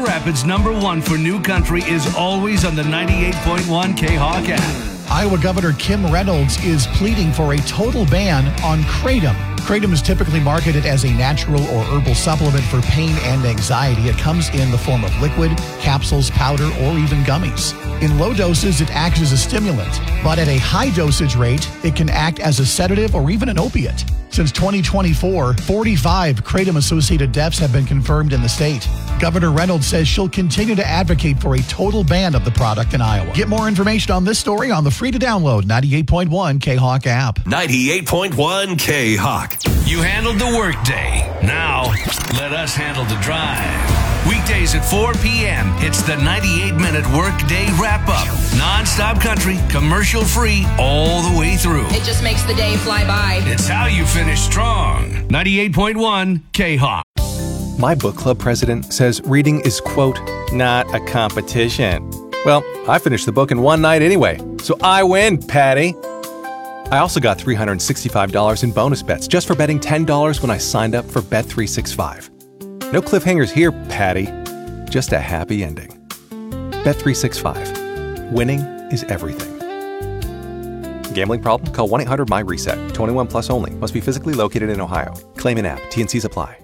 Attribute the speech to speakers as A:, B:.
A: Rapids' #1 for new country is always on the 98.1 K-Hawk app.
B: Iowa Governor Kim Reynolds is pleading for a total ban on Kratom. Kratom is typically marketed as a natural or herbal supplement for pain and anxiety. It comes in the form of liquid, capsules, powder, or even gummies. In low doses, it acts as a stimulant, but at a high dosage rate, it can act as a sedative or even an opiate. Since 2024, 45 Kratom-associated deaths have been confirmed in the state. Governor Reynolds says she'll continue to advocate for a total ban of the product in Iowa. Get more information on this story on the free-to-download 98.1 K-Hawk app.
C: 98.1 K-Hawk.
A: You handled the workday. Now, let us handle the drive. Weekdays at 4 p.m., it's the 98-minute workday wrap-up. Non-stop country, commercial-free, all the way through.
D: It just makes the day fly by.
A: It's how you finish strong. 98.1 K-Hawk.
E: My book club president says reading is, quote, not a competition. Well, I finished the book in one night anyway, so I win, Patty. I also got $365 in bonus bets just for betting $10 when I signed up for Bet365. No cliffhangers here, Patty. Just a happy ending. Bet365. Winning is everything. Gambling problem? Call 1-800-MY-RESET. 21 plus only. Must be physically located in Ohio. Claim in app. T&Cs apply.